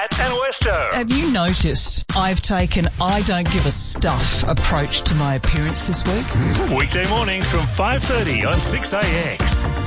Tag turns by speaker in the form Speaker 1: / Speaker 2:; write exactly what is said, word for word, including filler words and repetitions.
Speaker 1: Matt and Westo.
Speaker 2: Have you noticed I've taken I don't give a stuff approach to my appearance this week?
Speaker 1: Weekday mornings from five thirty on six A X.